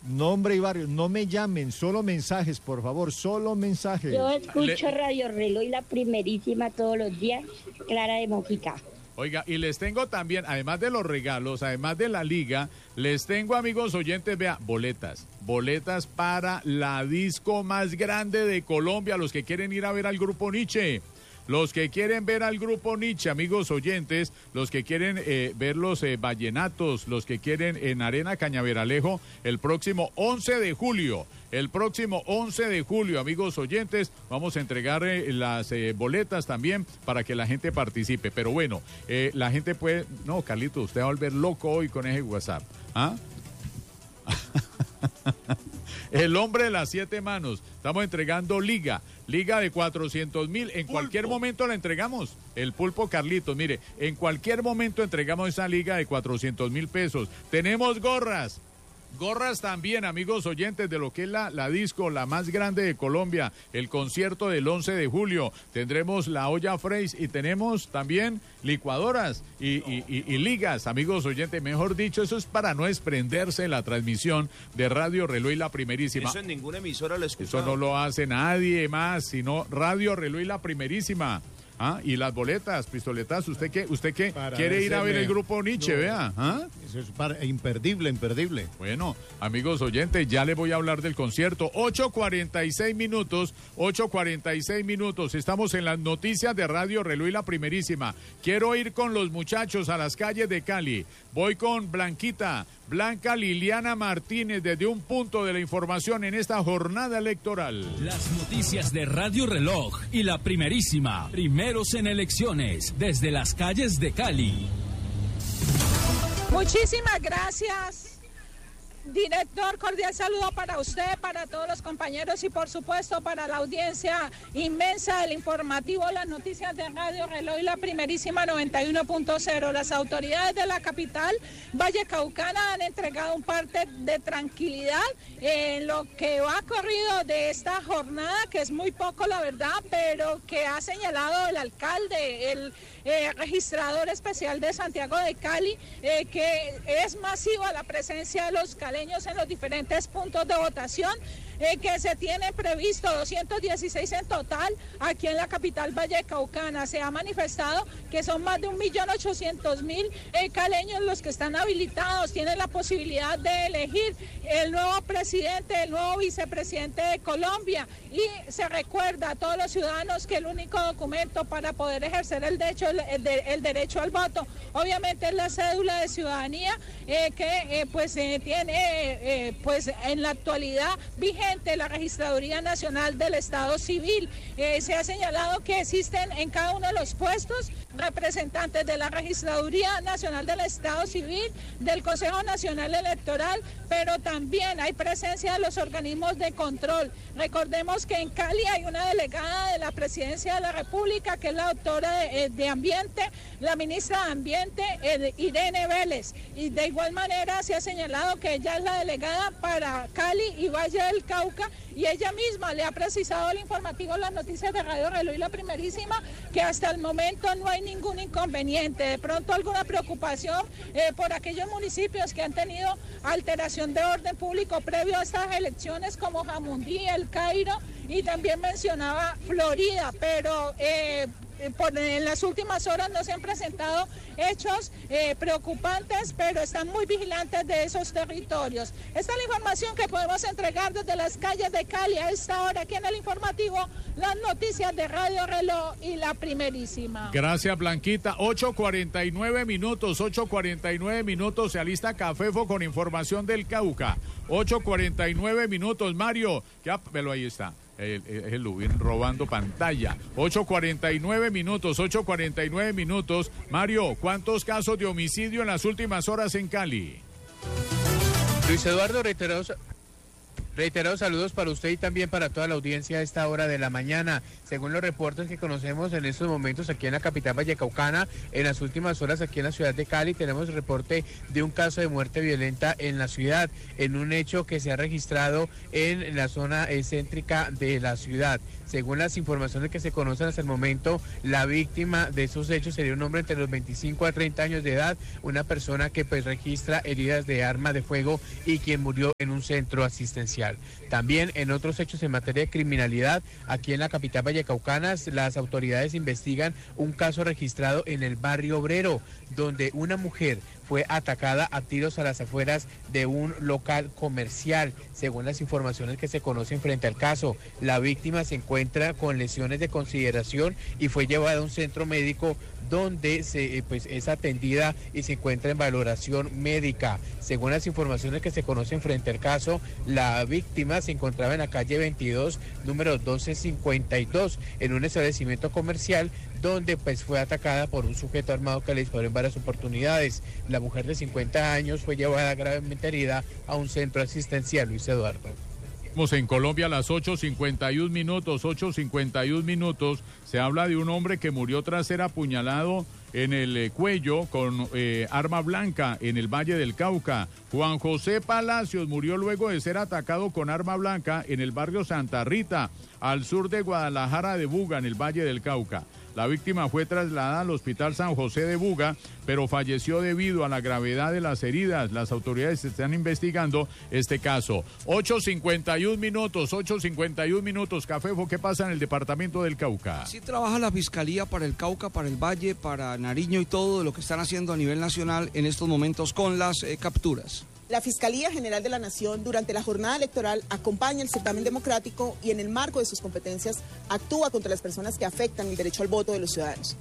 Nombre y barrio. No me llamen, solo mensajes, por favor, solo mensajes. Yo escucho Radio Reloj y La Primerísima todos los días, Clara de Mojica. Oiga, y les tengo también, además de los regalos, además de la liga, les tengo, amigos oyentes, vea, boletas para la disco más grande de Colombia, los que quieren ir a ver al Grupo Nietzsche. Los que quieren ver al Grupo Nietzsche, amigos oyentes, los que quieren ver los vallenatos, los que quieren en Arena Cañaveralejo, el próximo 11 de julio. El próximo 11 de julio, amigos oyentes, vamos a entregar las boletas también para que la gente participe. Pero bueno, la gente puede... No, Carlito, usted va a volver loco hoy con ese WhatsApp. ¿Ah? El hombre de las 7 manos. Estamos entregando liga de 400.000. En cualquier momento la entregamos. El pulpo Carlitos, mire, en cualquier momento entregamos esa liga de 400.000 pesos. Tenemos gorras también, amigos oyentes, de lo que es la disco, la más grande de Colombia, el concierto del 11 de julio. Tendremos la olla Freys y tenemos también licuadoras y ligas, amigos oyentes. Mejor dicho, eso es para no desprenderse de la transmisión de Radio Reloj y La Primerísima. Eso en ninguna emisora lo he escuchado. Eso no lo hace nadie más, sino Radio Reloj y La Primerísima. Ah, y las boletas, pistoletazo, ¿usted qué quiere ir a ver el Grupo Nietzsche, vea? ¿Ah? Eso es imperdible. Bueno, amigos oyentes, ya les voy a hablar del concierto. 8:46 minutos, estamos en las noticias de Radio Reloj y La Primerísima. Quiero ir con los muchachos a las calles de Cali. Voy con Blanca Liliana Martínez desde un punto de la información en esta jornada electoral. Las noticias de Radio Reloj y La Primerísima, primeros en elecciones, desde las calles de Cali. Muchísimas gracias, director. Cordial saludo para usted, para todos los compañeros y por supuesto para la audiencia inmensa del informativo Las Noticias de Radio Reloj y La Primerísima 91.0. Las autoridades de la capital vallecaucana han entregado un parte de tranquilidad en lo que ha corrido de esta jornada, que es muy poco la verdad, pero que ha señalado el alcalde, el registrador especial de Santiago de Cali, que es masiva la presencia de los caleños en los diferentes puntos de votación, que se tiene previsto 216 en total aquí en la capital vallecaucana. Se ha manifestado que son más de 1.800.000 caleños los que están habilitados, tienen la posibilidad de elegir el nuevo presidente, el nuevo vicepresidente de Colombia, y se recuerda a todos los ciudadanos que el único documento para poder ejercer el derecho al voto obviamente es la cédula de ciudadanía, que tiene en la actualidad vigente la Registraduría Nacional del Estado Civil. Se ha señalado que existen en cada uno de los puestos representantes de la Registraduría Nacional del Estado Civil, del Consejo Nacional Electoral, pero también hay presencia de los organismos de control. Recordemos que en Cali hay una delegada de la Presidencia de la República, que es la doctora de Ambiente, la ministra de Ambiente, Irene Vélez, y de igual manera se ha señalado que ella es la delegada para Cali y Valle del Cauca, y ella misma le ha precisado al informativo Las Noticias de Radio Reloj y La Primerísima que hasta el momento no hay ningún inconveniente. De pronto alguna preocupación por aquellos municipios que han tenido alteración de orden público previo a estas elecciones, como Jamundí, El Cairo, y también mencionaba Florida, pero en las últimas horas no se han presentado hechos preocupantes, pero están muy vigilantes de esos territorios. Esta es la información que podemos entregar desde las calles de Cali a esta hora, aquí en el informativo Las Noticias de Radio Reloj y La Primerísima. Gracias, Blanquita. 8:49 minutos, se alista Cafefo con información del Cauca. 8:49 minutos, Mario, ya, velo, ahí está. El Lubin robando pantalla. 8:49 minutos. Mario, ¿cuántos casos de homicidio en las últimas horas en Cali? Luis Eduardo, reiterados Reiterados saludos para usted y también para toda la audiencia a esta hora de la mañana. Según los reportes que conocemos en estos momentos aquí en la capital vallecaucana, en las últimas horas aquí en la ciudad de Cali tenemos el reporte de un caso de muerte violenta en la ciudad, en un hecho que se ha registrado en la zona céntrica de la ciudad. Según las informaciones que se conocen hasta el momento, la víctima de esos hechos sería un hombre entre los 25 a 30 años de edad, una persona que pues registra heridas de arma de fuego y quien murió en un centro asistencial. También en otros hechos en materia de criminalidad, aquí en la capital vallecaucana, las autoridades investigan un caso registrado en el barrio Obrero, donde una mujer fue atacada a tiros a las afueras de un local comercial. Según las informaciones que se conocen frente al caso, la víctima se encuentra con lesiones de consideración y fue llevada a un centro médico donde es atendida y se encuentra en valoración médica. Según las informaciones que se conocen frente al caso, la víctima se encontraba en la calle 22, número 1252, en un establecimiento comercial donde pues fue atacada por un sujeto armado que le disparó en varias oportunidades. La mujer de 50 años fue llevada gravemente herida a un centro asistencial. Luis Eduardo. Estamos en Colombia a las 8:51 minutos. Se habla de un hombre que murió tras ser apuñalado en el cuello con arma blanca en el Valle del Cauca. Juan José Palacios murió luego de ser atacado con arma blanca en el barrio Santa Rita, al sur de Guadalajara de Buga, en el Valle del Cauca. La víctima fue trasladada al Hospital San José de Buga, pero falleció debido a la gravedad de las heridas. Las autoridades están investigando este caso. 8:51 minutos. Cafefo, ¿qué pasa en el departamento del Cauca? Sí trabaja la Fiscalía para el Cauca, para el Valle, para Nariño y todo lo que están haciendo a nivel nacional en estos momentos con las capturas. La Fiscalía General de la Nación durante la jornada electoral acompaña el certamen democrático y en el marco de sus competencias actúa contra las personas que afectan el derecho al voto de los ciudadanos.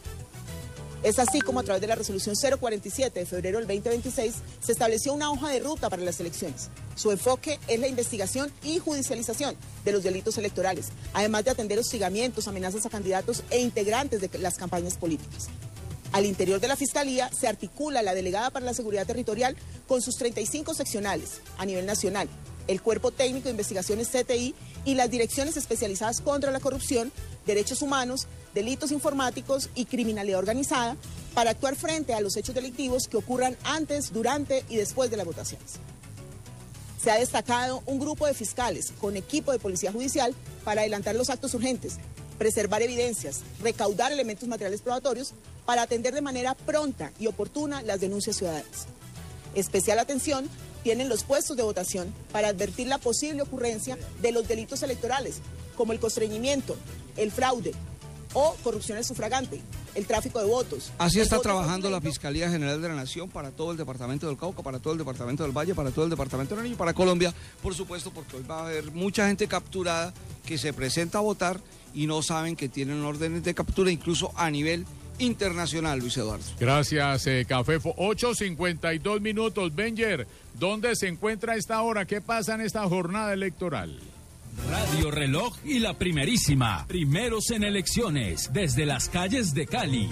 Es así como a través de la resolución 047 de febrero del 2026 se estableció una hoja de ruta para las elecciones. Su enfoque es la investigación y judicialización de los delitos electorales, además de atender hostigamientos, amenazas a candidatos e integrantes de las campañas políticas. Al interior de la Fiscalía se articula la Delegada para la Seguridad Territorial con sus 35 seccionales a nivel nacional, el Cuerpo Técnico de Investigaciones CTI y las direcciones especializadas contra la corrupción, derechos humanos, delitos informáticos y criminalidad organizada para actuar frente a los hechos delictivos que ocurran antes, durante y después de las votaciones. Se ha destacado un grupo de fiscales con equipo de Policía Judicial para adelantar los actos urgentes, preservar evidencias, recaudar elementos materiales probatorios para atender de manera pronta y oportuna las denuncias ciudadanas. Especial atención tienen los puestos de votación para advertir la posible ocurrencia de los delitos electorales, como el constreñimiento, el fraude o corrupción al sufragante, el tráfico de votos. Así está trabajando la Fiscalía General de la Nación para todo el departamento del Cauca, para todo el departamento del Valle, para todo el departamento de Nariño, para Colombia, por supuesto, porque hoy va a haber mucha gente capturada que se presenta a votar y no saben que tienen órdenes de captura, incluso a nivel internacional, Luis Eduardo. Gracias, Cafefo. 8:52 minutos. Benjer, ¿dónde se encuentra a esta hora? ¿Qué pasa en esta jornada electoral? Radio Reloj y la primerísima. Primeros en elecciones desde las calles de Cali.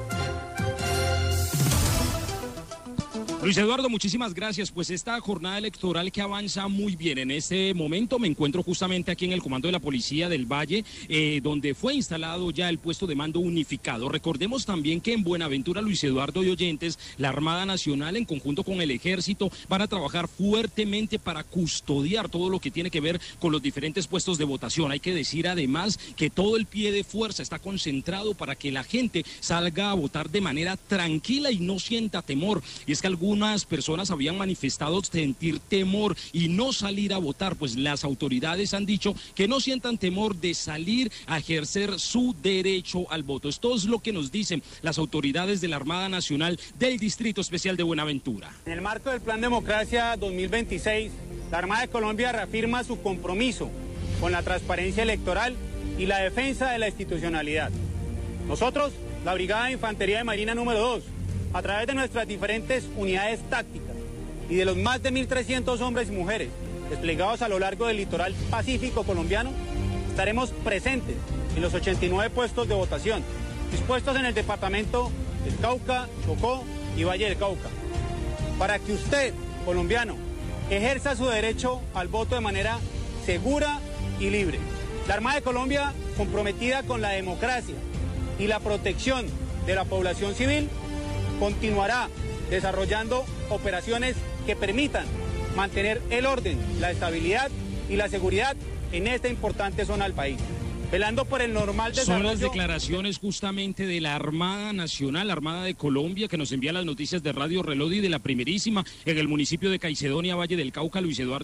Luis Eduardo, muchísimas gracias. Pues esta jornada electoral que avanza muy bien. En este momento me encuentro justamente aquí en el Comando de la Policía del Valle, donde fue instalado ya el puesto de mando unificado. Recordemos también que en Buenaventura, Luis Eduardo y oyentes, la Armada Nacional en conjunto con el Ejército van a trabajar fuertemente para custodiar todo lo que tiene que ver con los diferentes puestos de votación. Hay que decir además que todo el pie de fuerza está concentrado para que la gente salga a votar de manera tranquila y no sienta temor. Y es que algunas personas habían manifestado sentir temor y no salir a votar, pues las autoridades han dicho que no sientan temor de salir a ejercer su derecho al voto. Esto es lo que nos dicen las autoridades de la Armada Nacional del Distrito Especial de Buenaventura. En el marco del Plan Democracia 2026, la Armada de Colombia reafirma su compromiso con la transparencia electoral y la defensa de la institucionalidad. Nosotros, la Brigada de Infantería de Marina número 2, a través de nuestras diferentes unidades tácticas y de los más de 1.300 hombres y mujeres desplegados a lo largo del litoral pacífico colombiano, estaremos presentes en los 89 puestos de votación, dispuestos en el departamento del Cauca, Chocó y Valle del Cauca, para que usted, colombiano, ejerza su derecho al voto de manera segura y libre. La Armada de Colombia, comprometida con la democracia y la protección de la población civil, continuará desarrollando operaciones que permitan mantener el orden, la estabilidad y la seguridad en esta importante zona del país, velando por el normal desarrollo. Son las declaraciones justamente de la Armada Nacional, Armada de Colombia, que nos envía las noticias de Radio Reloj y de la primerísima en el municipio de Caicedonia, Valle del Cauca, Luis Eduardo.